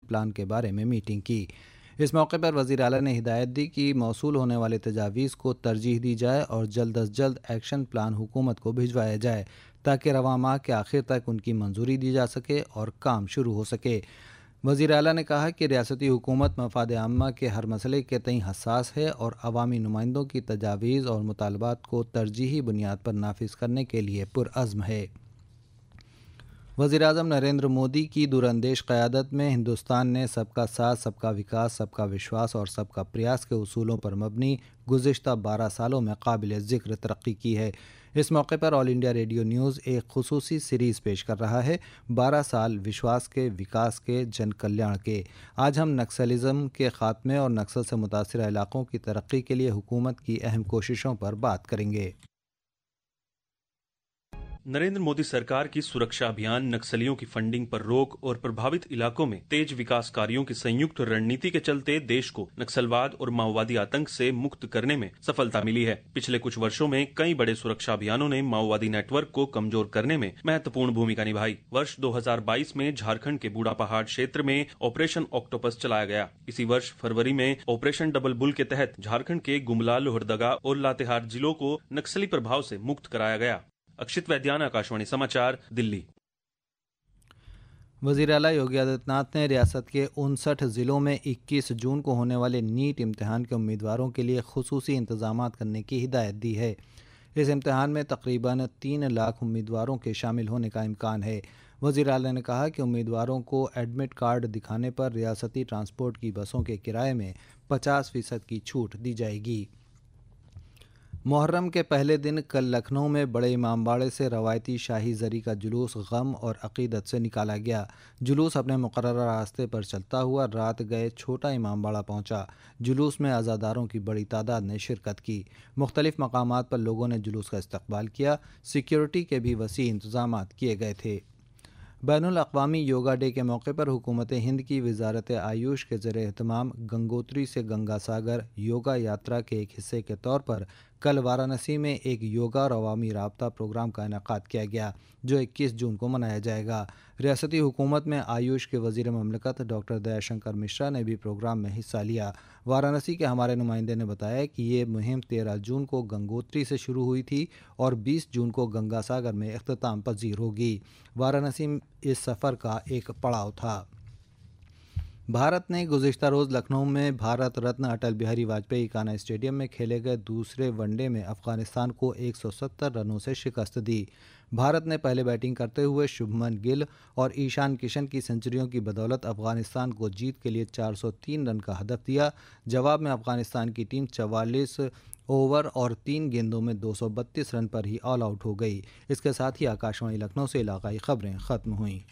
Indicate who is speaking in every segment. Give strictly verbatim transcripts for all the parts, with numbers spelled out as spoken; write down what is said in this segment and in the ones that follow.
Speaker 1: Plan के बारे में मीटिंग की। इस मौके पर वज़ीर आला ने हिदायत दी कि मौसूल होने वाले तजावीज़ को तरजीह दी जाए और जल्द अज जल्द एक्शन प्लान हुकूमत को भिजवाया जाए ताकि रवां माह के आखिर तक उनकी मंजूरी दी जा सके और काम शुरू हो सके। वज़ीर आला ने कहा कि रियासती हुकूमत मफाद आम्मा के हर मसले के तई हसास है और अवामी नुमाइंदों की तजावीज़ और मुतालबात को तरजीही बुनियाद पर नाफिज करने के लिए पुरअज़्म है। वज़ीर-ए-आज़म नरेंद्र मोदी की दूरअंदेश क़यादत में हिंदुस्तान ने सबका साथ, सबका विकास, सबका विश्वास और सबका प्रयास के उसूलों पर मबनी गुज़िश्ता बारह सालों में काबिल ज़िक्र तरक्की की है। इस मौके पर ऑल इंडिया रेडियो न्यूज़ एक खुसूसी सीरीज़ पेश कर रहा है, बारह साल विश्वास के, विकास के, जन कल्याण के। आज हम नक्सलिज़म के ख़ात्मे और नक्सल से मुतासिर इलाक़ों की तरक्की के लिए हुकूमत की अहम कोशिशों पर बात करेंगे।
Speaker 2: नरेंद्र मोदी सरकार की सुरक्षा अभियान नक्सलियों की फंडिंग पर रोक और प्रभावित इलाकों में तेज विकास कार्यों की संयुक्त रणनीति के चलते देश को नक्सलवाद और माओवादी आतंक से मुक्त करने में सफलता मिली है। पिछले कुछ वर्षों में कई बड़े सुरक्षा अभियानों ने माओवादी नेटवर्क को कमजोर करने में महत्वपूर्ण भूमिका निभाई। वर्ष दो हजार बाईस में झारखंड के बूढ़ा पहाड़ क्षेत्र में ऑपरेशन ऑक्टोपस चलाया गया। इसी वर्ष फरवरी में ऑपरेशन डबल बुल के तहत झारखंड के गुमला, लोहरदगा और लातेहार जिलों को नक्सली प्रभाव से मुक्त कराया गया। अक्षित वैद्यान, आकाशवाणी समाचार, दिल्ली।
Speaker 1: वज़ीर आला योगी आदित्यनाथ ने रियासत के उनसठ ज़िलों में इक्कीस जून को होने वाले नीट इम्तहान के उम्मीदवारों के लिए खुसूसी इंतजाम करने की हिदायत दी है। इस इम्तहान में तकरीबन तीन लाख उम्मीदवारों के शामिल होने का इम्कान है। वज़ीर आला ने कहा कि उम्मीदवारों को एडमिट कार्ड दिखाने पर रियासती ट्रांसपोर्ट की बसों के किराए में पचास फ़ीसद की छूट दी जाएगी। मुहर्रम के पहले दिन कल लखनऊ में बड़े इमामबाड़े से रवायती शाही जरी का जुलूस गम और अकीदत से निकाला गया। जुलूस अपने मुकर्रर रास्ते पर चलता हुआ रात गए छोटा इमामबाड़ा पहुंचा। जुलूस में अज़ादारों की बड़ी तादाद ने शिरकत की। मुख्तलिफ मकामात पर लोगों ने जुलूस का इस्तकबाल किया। सिक्योरिटी के भी वसी इंतजाम किए गए थे। बैनुल अक़वामी योगा डे के मौके पर हुकूमत हिंद की वजारत आयुष के ज़रिए एहतमाम गंगोत्री से गंगा सागर योगा यात्रा के एक हिस्से के तौर पर कल वाराणसी में एक योगा और अवामी राब्ता प्रोग्राम का इनेकाद किया गया, जो इक्कीस जून को मनाया जाएगा। रियासती हुकूमत में आयुष के वज़ीर ममलकत डॉक्टर दयाशंकर मिश्रा ने भी प्रोग्राम में हिस्सा लिया। वाराणसी के हमारे नुमाइंदे ने बताया कि ये मुहिम तेरह जून को गंगोत्री से शुरू हुई थी और बीस जून को गंगा सागर में इख्तिताम पजीर होगी। वाराणसी इस सफ़र का एक पड़ाव था। भारत ने गुज़िश्ता रोज़ लखनऊ में भारत रत्न अटल बिहारी वाजपेयी काना स्टेडियम में खेले गए दूसरे वनडे में अफ़गानिस्तान को एक सौ सत्तर रनों से शिकस्त दी। भारत ने पहले बैटिंग करते हुए शुभमन गिल और ईशान किशन की सेंचुरियों की बदौलत अफ़गानिस्तान को जीत के लिए चार सौ तीन रन का हदफ दिया। जवाब में अफ़गानिस्तान की टीम चवालीस ओवर और तीन गेंदों में दो सौ बत्तीस रन पर ही ऑल आउट हो गई। इसके साथ ही आकाशवाणी लखनऊ से इलाकाई खबरें ख़त्म हुईं।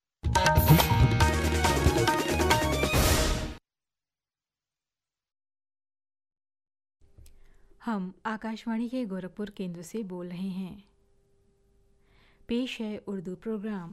Speaker 3: हम आकाशवाणी के गोरखपुर केंद्र से बोल रहे हैं। पेश है उर्दू प्रोग्राम।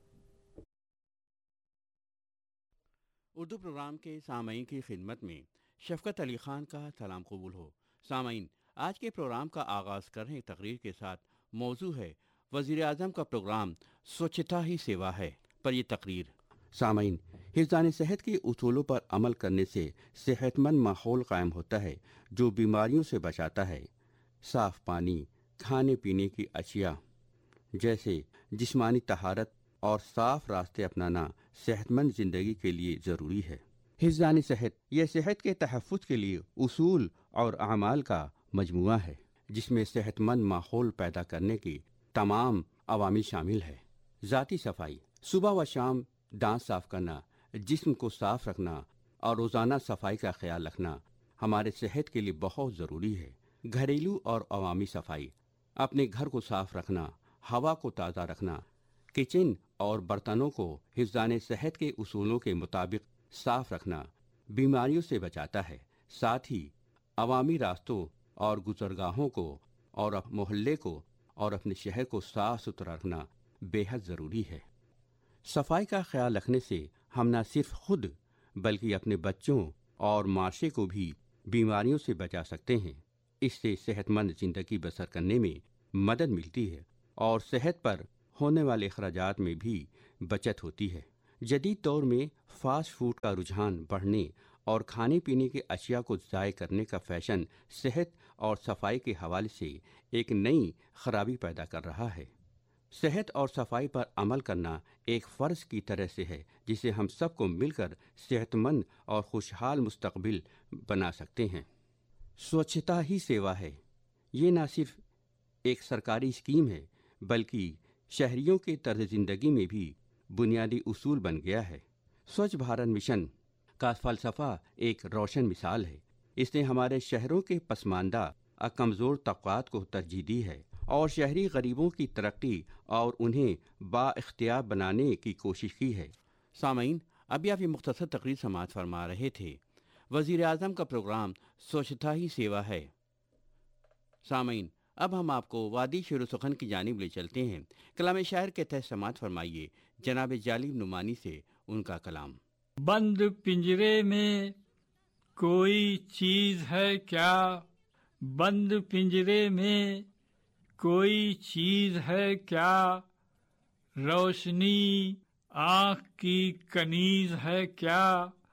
Speaker 4: उर्दू प्रोग्राम के सामईन की खिदमत में शफकत अली ख़ान का सलाम कबूल हो। सामईन, आज के प्रोग्राम का आगाज़ कर रहे तकरीर के साथ। मौजू है वज़ीर आज़म का प्रोग्राम स्वच्छता ही सेवा है पर यह तकरीर। सामईन, हिफ़्ज़ान सेहत के उसूलों पर अमल करने से सेहतमंद माहौल कायम होता है जो बीमारियों से बचाता है। साफ़ पानी, खाने पीने की अशिया जैसे जिस्मानी तहारत और साफ़ रास्ते अपनाना सेहतमंद ज़िंदगी के लिए ज़रूरी है। हिफ़्ज़ान सेहत यह सेहत के तहफ़्फ़ुज़ के लिए उसूल और अमाल का मजमुआ है जिसमें सेहतमंद माहौल पैदा करने की तमाम अवामिल शामिल है। ज़ाती सफाई, सुबह व शाम दांत साफ़ करना, जिस्म को साफ़ रखना और रोज़ाना सफाई का ख्याल रखना हमारे सेहत के लिए बहुत ज़रूरी है। घरेलू और अवामी सफाई, अपने घर को साफ़ रखना, हवा को ताज़ा रखना, किचन और बर्तनों को हिफ़्ज़ान सेहत के उसूलों के मुताबिक साफ़ रखना बीमारियों से बचाता है। साथ ही अवामी रास्तों और गुज़रगाहों को और मोहल्ले को और अपने शहर को साफ़ सुथरा रखना बेहद ज़रूरी है। सफाई का ख्याल रखने से हम न सिर्फ खुद बल्कि अपने बच्चों और माशरे को भी बीमारियों से बचा सकते हैं। इससे सेहतमंद ज़िंदगी बसर करने में मदद मिलती है और सेहत पर होने वाले अखराजात में भी बचत होती है। जदीद दौर में फास्ट फूड का रुझान बढ़ने और खाने पीने की अशिया को ज़ाय करने का फैशन सेहत और सफाई के हवाले से एक नई खराबी पैदा कर रहा है। सेहत और सफाई पर अमल करना एक फ़र्ज़ की तरह से है जिसे हम सबको मिलकर सेहतमंद और खुशहाल मुस्तकबिल बना सकते हैं। स्वच्छता ही सेवा है, ये ना सिर्फ एक सरकारी स्कीम है बल्कि शहरियों के तर्ज ज़िंदगी में भी बुनियादी उसूल बन गया है। स्वच्छ भारत मिशन का फ़लसफ़ा एक रोशन मिसाल है। इसने हमारे शहरों के पसमानदा और कमज़ोर तबक़ात को तरजीह दी है और शहरी गरीबों की तरक्की और उन्हें बाइख्तियार बनाने की कोशिश की है। सामीन, अभी आप ये मुख्तसर तकरीर समाअत फरमा रहे थे। वज़ीर आज़म का प्रोग्राम स्वच्छता ही सेवा है। सामीन, अब हम आपको वादी शेर सुखन की जानिब ले चलते हैं। कलाम शायर के तहत समाअत फरमाइए जनाब जालिब नुमानी से उनका कलाम।
Speaker 5: बंद पिंजरे में कोई चीज है क्या, बंद पिंजरे में कोई चीज है क्या, रोशनी आँख की कनीज है क्या,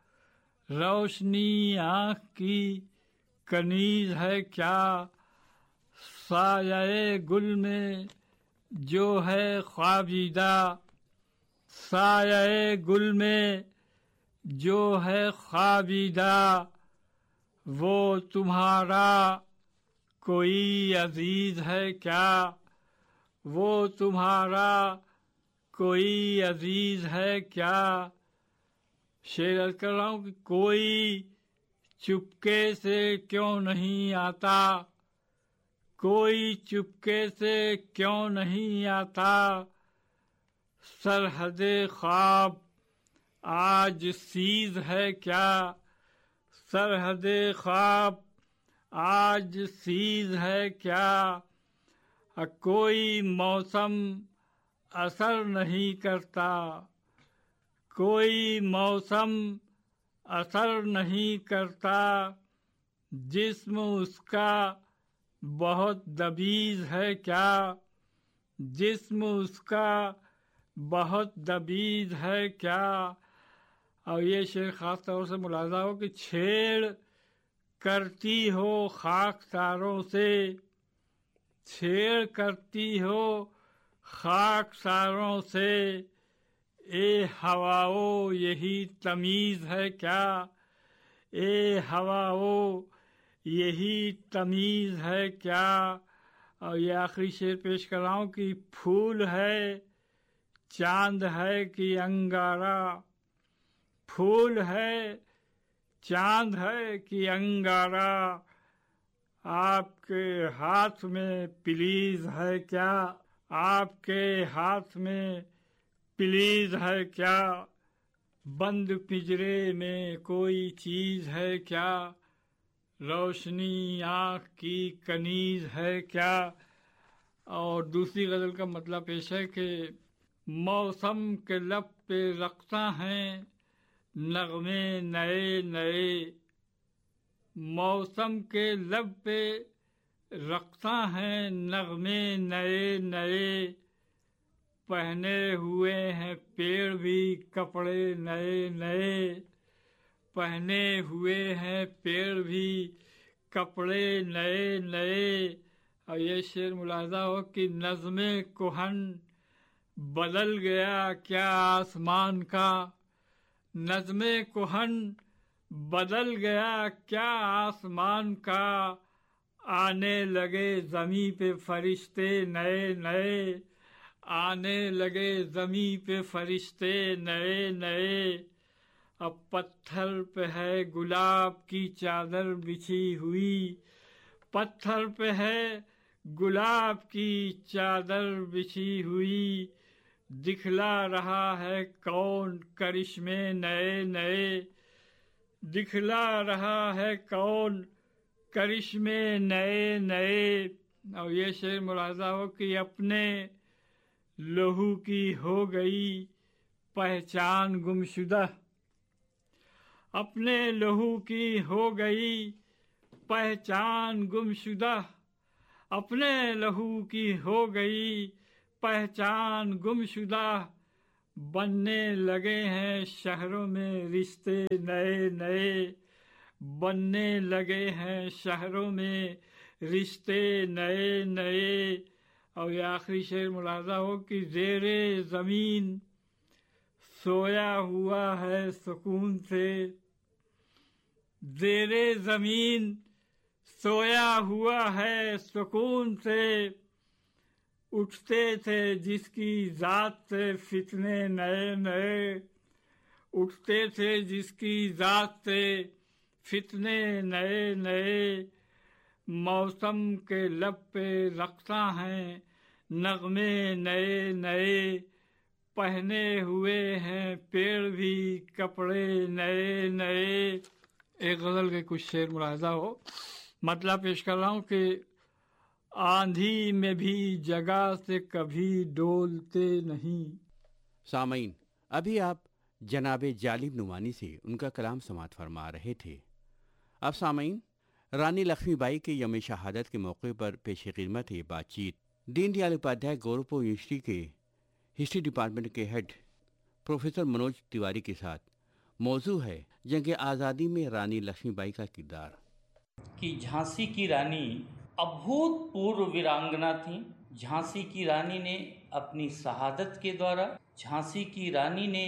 Speaker 5: रोशनी आँख की कनीज है क्या, साये गुल में जो है ख्वाबीदा, साये गुल में जो है ख्वाबीदा, वो तुम्हारा कोई अजीज है क्या, वो तुम्हारा कोई अजीज है क्या। शेर अर्ज़ कर रहा हूँ कि कोई चुपके से क्यों नहीं आता, कोई चुपके से क्यों नहीं आता, सरहदे ख्वाब आज सीज है क्या, सरहदे ख्वाब आज सीज है क्या, कोई मौसम असर नहीं करता, कोई मौसम असर नहीं करता, जिस्म उसका बहुत दबीज है क्या, जिस्म उसका बहुत दबीज है क्या। और ये शेर ख़ास तौर से मुलाज़ा हो कि छेड़ करती हो खाक सारों से, छेड़ करती हो खाक सारों से, ए हवाओ यही तमीज़ है क्या, ए हवाओ यही तमीज़ है क्या। और ये आखिरी शेर पेश कर रहा हूँ कि फूल है चांद है कि अंगारा, फूल है चांद है कि अंगारा, आपके हाथ में प्लीज है क्या, आपके हाथ में प्लीज है क्या, बंद पिंजरे में कोई चीज है क्या, रोशनी आँख की कनीज है क्या। और दूसरी गज़ल का मतलब पेश है कि मौसम के लब पे रखता हैं नगमे नए नए, मौसम के लब पे रखता हैं नगमे नए नए, पहने हुए हैं पेड़ भी कपड़े नए नए, पहने हुए हैं पेड़ भी कपड़े नए नए। और ये शेर मुलाज़ा हो कि नज़्मे कुहन बदल गया क्या आसमान का, नज़्मे कुहन बदल गया क्या आसमान का, आने लगे ज़मीं पे फरिश्ते नए नए, आने लगे ज़मीं पे फरिश्ते नए नए। अब पत्थर पे है गुलाब की चादर बिछी हुई, पत्थर पे है गुलाब की चादर बिछी हुई, दिखला रहा है कौन करिश्मे नए नए, दिखला रहा है कौन करिश्मे नए नए। और ये शेर मुलाज़ा हो कि अपने लहू की हो गई पहचान गुमशुदा, अपने लहू की हो गई पहचान गुमशुदा, अपने लहू की हो गई पहचान गुमशुदा, बनने लगे हैं शहरों में रिश्ते नए नए, बनने लगे हैं शहरों में रिश्ते नए नए। और ये आखिरी शेर मुलाजा हो कि ज़ेरे ज़मीन सोया हुआ है सुकून से, ज़ेरे ज़मीन सोया हुआ है सुकून से, उठते थे जिसकी ज़ात से फितने नए नए, उठते थे जिसकी ज़ात से फितने नए नए। मौसम के लब पे रक़्सा हैं नग़्मे नए नए, पहने हुए हैं पेड़ भी कपड़े नए नए। एक गज़ल के कुछ शेर मुलाहिज़ा हो। मतलब पेश कर रहा हूँ कि आंधी में भी जगह से कभी डोलते नहीं।
Speaker 4: सामईन, अभी आप जनाबे जालिब नुमानी से उनका कलाम समात फरमा रहे थे। अब सामईन, रानी लक्ष्मीबाई के यम शहादत के मौके पर पेश ख़िदमत है बातचीत दीनदयाल उपाध्याय गोरखपुर यूनिवर्सिटी के हिस्ट्री डिपार्टमेंट के हेड प्रोफेसर मनोज तिवारी के साथ। मौजू है जंग आज़ादी में रानी लक्ष्मीबाई का किरदार।
Speaker 6: कि झांसी की रानी अभूतपूर्व वीरांगना थी। झांसी की रानी ने अपनी शहादत के द्वारा, झांसी की रानी ने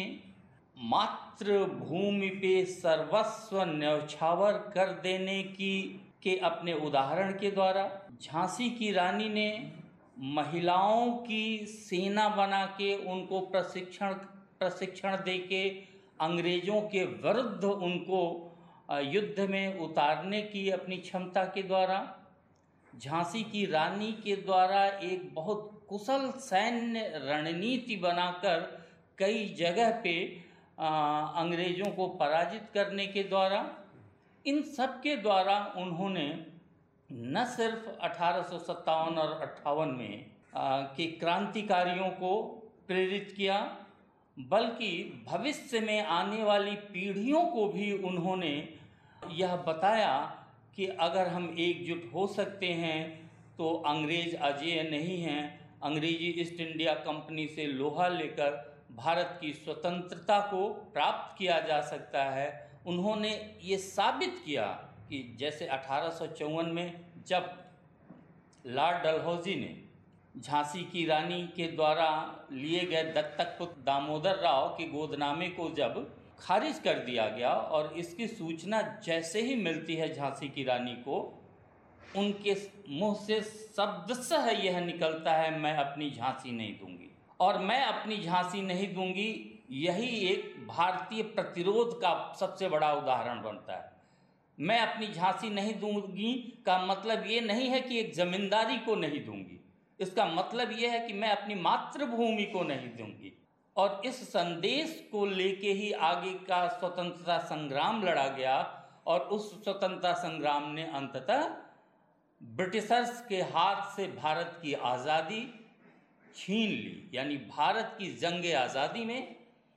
Speaker 6: मातृभूमि पे सर्वस्व न्यौछावर कर देने की के अपने उदाहरण के द्वारा, झांसी की रानी ने महिलाओं की सेना बना के उनको प्रशिक्षण प्रशिक्षण दे के अंग्रेज़ों के विरुद्ध उनको युद्ध में उतारने की अपनी क्षमता के द्वारा, झांसी की रानी के द्वारा एक बहुत कुशल सैन्य रणनीति बनाकर कई जगह पे अंग्रेज़ों को पराजित करने के द्वारा, इन सब के द्वारा उन्होंने न सिर्फ अठारह सौ सत्तावन और अट्ठावन में आ, के क्रांतिकारियों को प्रेरित किया, बल्कि भविष्य में आने वाली पीढ़ियों को भी उन्होंने यह बताया कि अगर हम एकजुट हो सकते हैं तो अंग्रेज़ अजेय नहीं हैं। अंग्रेज़ी ईस्ट इंडिया कंपनी से लोहा लेकर भारत की स्वतंत्रता को प्राप्त किया जा सकता है। उन्होंने ये साबित किया कि जैसे अठारह सौ चौवन में जब लॉर्ड डलहौजी ने झांसी की रानी के द्वारा लिए गए दत्तक पुत्र दामोदर राव के गोदनामे को जब खारिज कर दिया गया और इसकी सूचना जैसे ही मिलती है झांसी की रानी को, उनके मुंह से शब्दशः यह निकलता है, मैं अपनी झांसी नहीं दूंगी। और मैं अपनी झांसी नहीं दूंगी, यही एक भारतीय प्रतिरोध का सबसे बड़ा उदाहरण बनता है। मैं अपनी झांसी नहीं दूंगी का मतलब ये नहीं है कि एक जमींदारी को नहीं दूंगी, इसका मतलब ये है कि मैं अपनी मातृभूमि को नहीं दूंगी। और इस संदेश को लेके ही आगे का स्वतंत्रता संग्राम लड़ा गया और उस स्वतंत्रता संग्राम ने अंततः ब्रिटिशर्स के हाथ से भारत की आज़ादी छीन ली। यानी भारत की जंग आज़ादी में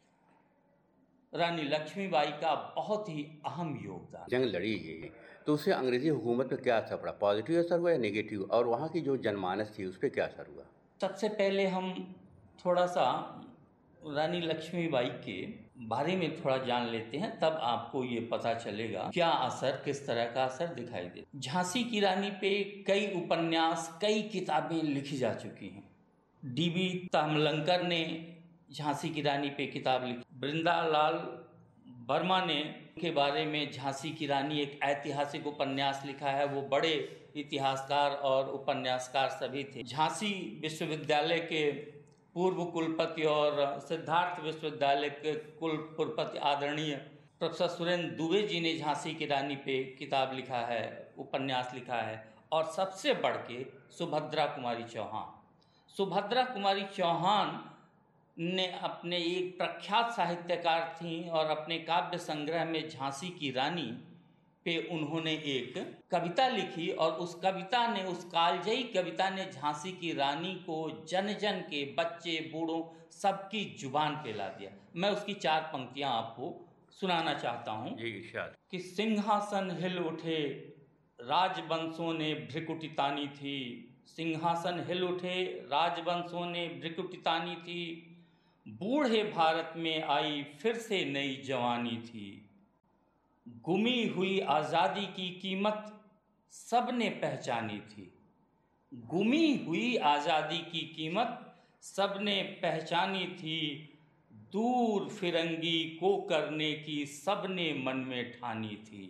Speaker 6: रानी लक्ष्मीबाई का बहुत ही अहम योगदान।
Speaker 4: जंग लड़ी गई तो उससे अंग्रेजी हुकूमत पर क्या असर पड़ा? पॉजिटिव असर हुआ या नेगेटिव? और वहाँ की जो जनमानस थी उस पर क्या असर हुआ?
Speaker 6: सबसे पहले हम थोड़ा सा रानी लक्ष्मीबाई के बारे में थोड़ा जान लेते हैं, तब आपको ये पता चलेगा क्या असर, किस तरह का असर दिखाई दे। झांसी की रानी पे कई उपन्यास, कई किताबें लिखी जा चुकी हैं। डी बी तामलंकर ने झांसी की रानी पे किताब लिखी। बृंदालाल वर्मा ने के बारे में झांसी की रानी एक ऐतिहासिक उपन्यास लिखा है। वो बड़े इतिहासकार और उपन्यासकार सभी थे। झांसी विश्वविद्यालय के पूर्व कुलपति और सिद्धार्थ विश्वविद्यालय के कुल कुलपति आदरणीय प्रोफेसर सुरेंद्र दुबे जी ने झांसी की रानी पे किताब लिखा है, उपन्यास लिखा है। और सबसे बढ़ के सुभद्रा कुमारी चौहान सुभद्रा कुमारी चौहान ने अपने एक प्रख्यात साहित्यकार थीं और अपने काव्य संग्रह में झांसी की रानी पे उन्होंने एक कविता लिखी और उस कविता ने, उस कालजयी कविता ने झांसी की रानी को जन जन के, बच्चे बूढ़ों सबकी जुबान पे ला दिया। मैं उसकी चार पंक्तियां आपको सुनाना चाहता हूँ कि सिंहासन हिल उठे राजवंशों ने भ्रिकुटी तानी थी, सिंहासन हिल उठे राजवंशों ने भ्रिकुटी तानी थी, बूढ़े भारत में आई फिर से नई जवानी थी। गुमी हुई आज़ादी की कीमत सबने पहचानी थी। गुमी हुई आज़ादी की कीमत सबने पहचानी थी। दूर फिरंगी को करने की सबने मन में ठानी थी।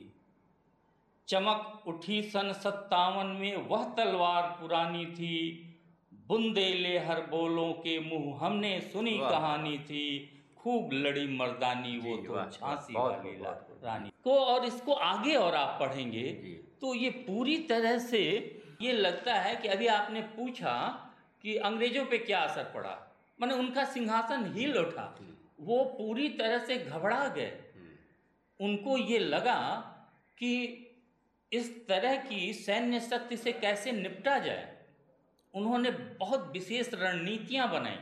Speaker 6: चमक उठी सन सत्तावन में वह तलवार पुरानी थी। बुंदेले हर बोलों के मुंह हमने सुनी कहानी थी। खूब लड़ी मर्दानी वो तो झांसी वाली रानी को। और इसको आगे और आप पढ़ेंगे तो ये पूरी तरह से ये लगता है कि अभी आपने पूछा कि अंग्रेजों पे क्या असर पड़ा, माने उनका सिंहासन हिल उठा, वो पूरी तरह से घबरा गए। उनको ये लगा कि इस तरह की सैन्य शक्ति से कैसे निपटा जाए। उन्होंने बहुत विशेष रणनीतियां बनाई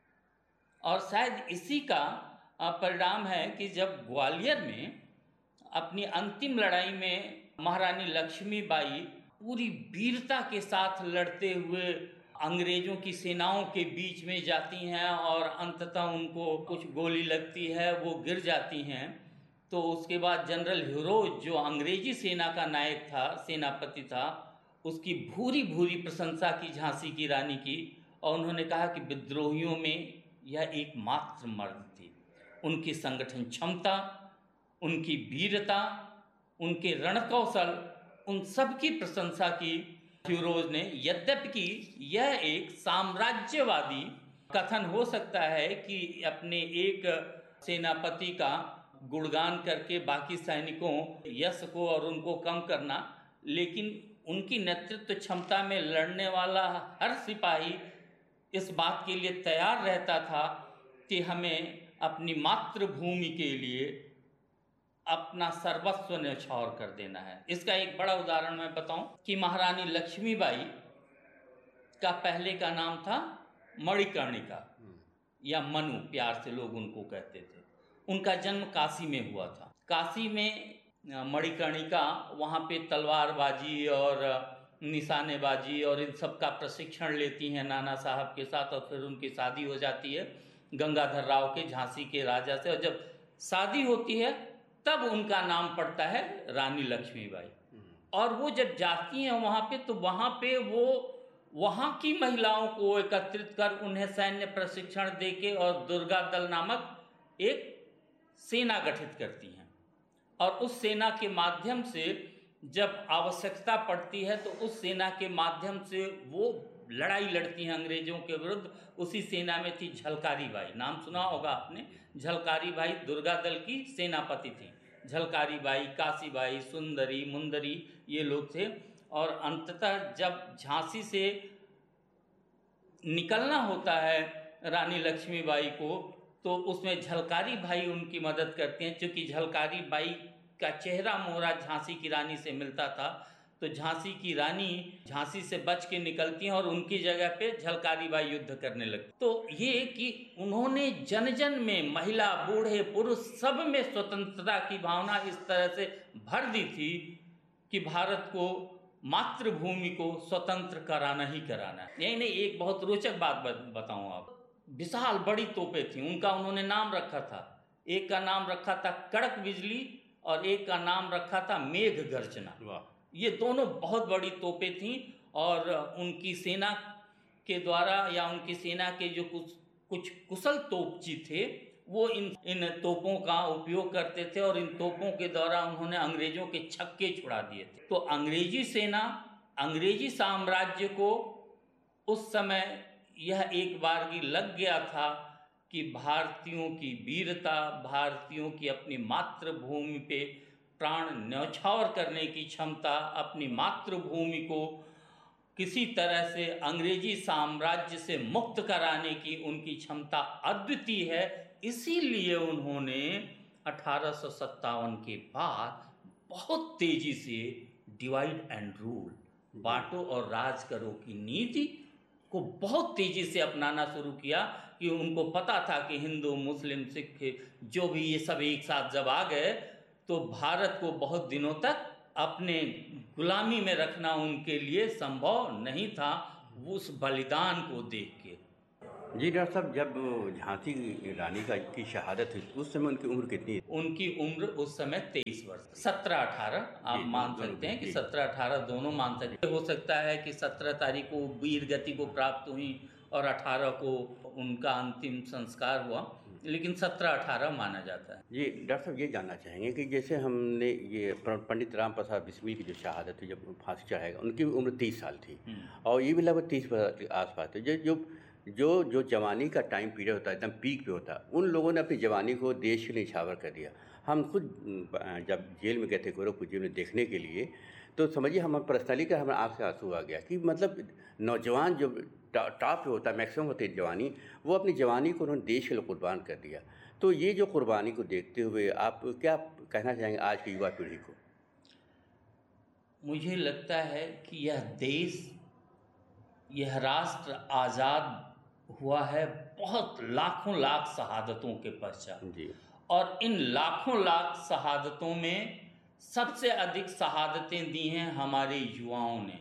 Speaker 6: और शायद इसी का परिणाम है कि जब ग्वालियर में अपनी अंतिम लड़ाई में महारानी लक्ष्मीबाई पूरी वीरता के साथ लड़ते हुए अंग्रेजों की सेनाओं के बीच में जाती हैं और अंततः उनको कुछ गोली लगती है, वो गिर जाती हैं, तो उसके बाद जनरल हिरोज जो अंग्रेजी सेना का नायक था, सेनापति था, उसकी भूरी भूरी प्रशंसा की झांसी की रानी की। और उन्होंने कहा कि विद्रोहियों में यह एकमात्र मर्द थी। उनकी संगठन क्षमता, उनकी वीरता, उनके रणकौशल, उन सब की प्रशंसा की फिरोज ने। यद्यपि यह एक साम्राज्यवादी कथन हो सकता है कि अपने एक सेनापति का गुणगान करके बाकी सैनिकों यश को और उनको कम करना, लेकिन उनकी नेतृत्व क्षमता में लड़ने वाला हर सिपाही इस बात के लिए तैयार रहता था कि हमें अपनी मातृभूमि के लिए अपना सर्वस्व न्यौछावर कर देना है। इसका एक बड़ा उदाहरण मैं बताऊं कि महारानी लक्ष्मीबाई का पहले का नाम था मणिकर्णिका या मनु, प्यार से लोग उनको कहते थे। उनका जन्म काशी में हुआ था। काशी में मणिकर्णिका वहाँ पे तलवारबाजी और निशानेबाजी और इन सब का प्रशिक्षण लेती हैं नाना साहब के साथ, और फिर उनकी शादी हो जाती है गंगाधर राव के, झांसी के राजा से। और जब शादी होती है तब उनका नाम पड़ता है रानी लक्ष्मीबाई। और वो जब जाती हैं वहाँ पे तो वहाँ पे वो वहाँ की महिलाओं को एकत्रित कर उन्हें सैन्य प्रशिक्षण देके और दुर्गा दल नामक एक सेना गठित करती हैं। और उस सेना के माध्यम से जब आवश्यकता पड़ती है तो उस सेना के माध्यम से वो लड़ाई लड़ती हैं अंग्रेजों के विरुद्ध। उसी सेना में थी झलकारी बाई, नाम सुना होगा आपने। झलकारी बाई दुर्गा दल की सेनापति थी। झलकारी बाई, काशी बाई, सुंदरी, मुंदरी, ये लोग थे। और अंततः जब झांसी से निकलना होता है रानी लक्ष्मीबाई को, तो उसमें झलकारी भाई उनकी मदद करते हैं। क्योंकि झलकारी बाई का चेहरा मोहरा झांसी की रानी से मिलता था, तो झांसी की रानी झांसी से बच के निकलती हैं और उनकी जगह पे झलकारी बाई युद्ध करने लगती। तो ये कि उन्होंने जन जन में, महिला, बूढ़े, पुरुष, सब में स्वतंत्रता की भावना इस तरह से भर दी थी कि भारत को, मातृभूमि को स्वतंत्र कराना ही कराना है। यही नहीं, एक बहुत रोचक बात बताऊं आप। विशाल बड़ी तोपें थी, उनका उन्होंने नाम रखा था। एक का नाम रखा था कड़क बिजली और एक का नाम रखा था मेघ गर्जना। ये दोनों बहुत बड़ी तोपें थीं और उनकी सेना के द्वारा या उनकी सेना के जो कुछ कुछ कुशल तोपची थे वो इन इन तोपों का उपयोग करते थे और इन तोपों के द्वारा उन्होंने अंग्रेजों के छक्के छुड़ा दिए थे। तो अंग्रेजी सेना, अंग्रेजी साम्राज्य को उस समय यह एक बार की लग गया था कि भारतीयों की वीरता, भारतीयों की अपनी मातृभूमि पे प्राण न्यौछावर करने की क्षमता, अपनी मातृभूमि को किसी तरह से अंग्रेजी साम्राज्य से मुक्त कराने की उनकी क्षमता अद्वितीय है। इसीलिए उन्होंने अठारह सौ सत्तावन के बाद बहुत तेजी से डिवाइड एंड रूल, बांटो और राज करो की नीति को बहुत तेजी से अपनाना शुरू किया। कि उनको पता था कि हिंदू, मुस्लिम, सिख जो भी ये सब एक साथ जब आ गए तो भारत को बहुत दिनों तक अपने गुलामी में रखना उनके लिए संभव नहीं था। उस बलिदान को देख के
Speaker 4: जी डॉक्टर साहब, जब झांसी की रानी का की शहादत हुई उस समय उनकी उम्र कितनी थी?
Speaker 6: उनकी उम्र उस समय तेईस वर्ष, सत्रह अठारह आप मान सकते हैं कि सत्रह अठारह दोनों मान सकते हैं। हो सकता है कि सत्रह तारीख को वीर गति को प्राप्त हुई और अठारह को उनका अंतिम संस्कार हुआ, लेकिन सत्रह अठारह माना जाता है।
Speaker 4: जी डॉक्टर साहब, ये जानना चाहेंगे कि जैसे हमने ये पंडित राम प्रसाद बिस्मिल की जो शहादत हुई, जब फांसी चढ़ाएगा, उनकी उम्र तीस साल थी और ये भी लगभग तीस वर्ष के आसपास थे। जो जो जो जो जवानी का टाइम पीरियड होता है, एकदम पीक पे होता है, उन लोगों ने अपनी जवानी को देश के लिए न्यौछावर कर दिया। हम खुद जब जेल में गए थे, गोरखपुर जेल में देखने के लिए, तो समझिए हम पर्सनली का हमारे आँख से आंसू आ गया कि मतलब नौजवान जो टॉप पे होता है, मैक्सिमम होती है जवानी, वो अपनी जवानी को उन्होंने देश के लिए कुर्बान कर दिया। तो ये जो कुर्बानी को देखते हुए आप क्या कहना चाहेंगे आज की युवा पीढ़ी को?
Speaker 6: मुझे लगता है कि यह देश, यह राष्ट्र आज़ाद हुआ है बहुत लाखों लाख शहादतों के पश्चात जी। और इन लाखों लाख शहादतों में सबसे अधिक शहादतें दी हैं हमारे युवाओं ने,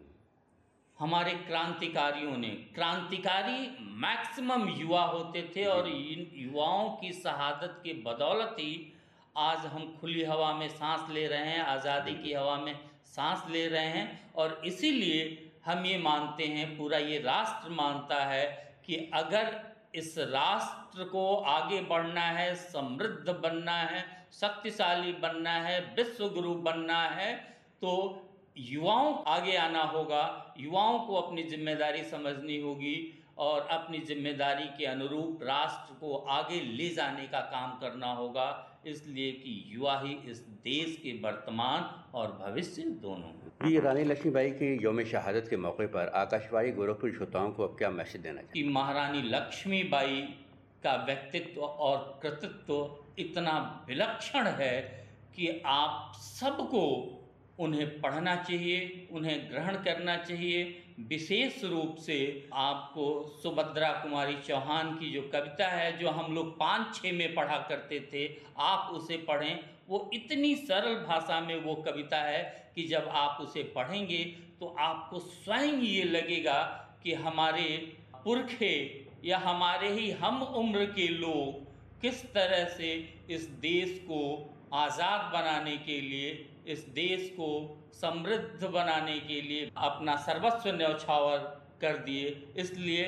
Speaker 6: हमारे क्रांतिकारियों ने। क्रांतिकारी मैक्सिमम युवा होते थे और इन युवाओं की शहादत के बदौलत ही आज हम खुली हवा में सांस ले रहे हैं, आज़ादी की हवा में सांस ले रहे हैं। और इसीलिए हम ये मानते हैं, पूरा ये राष्ट्र मानता है कि अगर इस राष्ट्र को आगे बढ़ना है, समृद्ध बनना है, शक्तिशाली बनना है, विश्व गुरु बनना है, तो युवाओं आगे आना होगा, युवाओं को अपनी जिम्मेदारी समझनी होगी और अपनी जिम्मेदारी के अनुरूप राष्ट्र को आगे ले जाने का काम करना होगा, इसलिए कि युवा ही इस देश के वर्तमान और भविष्य दोनों।
Speaker 4: जी, रानी लक्ष्मीबाई की यौम शहादत के मौके पर आकाशवाणी गोरखपुर श्रोताओं को अब क्या मैसेज देना चाहिए?
Speaker 6: कि महारानी लक्ष्मीबाई का व्यक्तित्व और कृतित्व इतना विलक्षण है कि आप सबको उन्हें पढ़ना चाहिए, उन्हें ग्रहण करना चाहिए। विशेष रूप से आपको सुभद्रा कुमारी चौहान की जो कविता है, जो हम लोग पाँच छः में पढ़ा करते थे, आप उसे पढ़ें। वो इतनी सरल भाषा में वो कविता है कि जब आप उसे पढ़ेंगे तो आपको स्वयं ये लगेगा कि हमारे पुरखे या हमारे ही हम उम्र के लोग किस तरह से इस देश को आज़ाद बनाने के लिए, इस देश को समृद्ध बनाने के लिए अपना सर्वस्व न्यौछावर कर दिए। इसलिए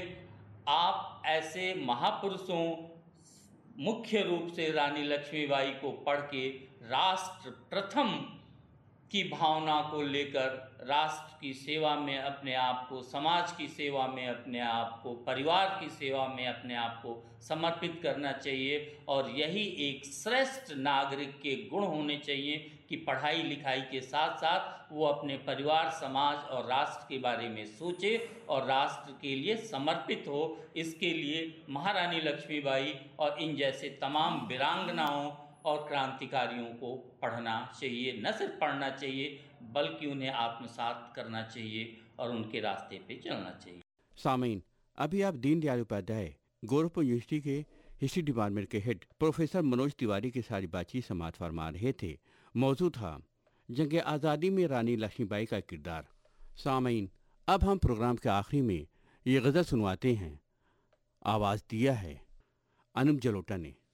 Speaker 6: आप ऐसे महापुरुषों, मुख्य रूप से रानी लक्ष्मीबाई को पढ़ के राष्ट्र प्रथम की भावना को लेकर राष्ट्र की सेवा में अपने आप को, समाज की सेवा में अपने आप को, परिवार की सेवा में अपने आप को समर्पित करना चाहिए। और यही एक श्रेष्ठ नागरिक के गुण होने चाहिए कि पढ़ाई लिखाई के साथ साथ वो अपने परिवार, समाज और राष्ट्र के बारे में सोचे और राष्ट्र के लिए समर्पित हो। इसके लिए महारानी लक्ष्मीबाई और इन जैसे तमाम वीरांगनाओं और क्रांतिकारियों को पढ़ना चाहिए। न सिर्फ पढ़ना चाहिए बल्कि उन्हें आत्मसात करना चाहिए और उनके रास्ते पे चलना चाहिए।
Speaker 4: सामीन, अभी आप दीनदयाल उपाध्याय गोरखपुर यूनिवर्सिटी के हिस्ट्री डिपार्टमेंट के हेड प्रोफेसर मनोज तिवारी के साथ बातचीत समाप्त फरमा रहे थे। मौजूद था जंग आज़ादी में रानी लक्ष्मीबाई का किरदार। सामीन, अब हम प्रोग्राम के आखिरी में ये गज़ल सुनवाते हैं। आवाज़ दिया है अनुप जलोटा ने।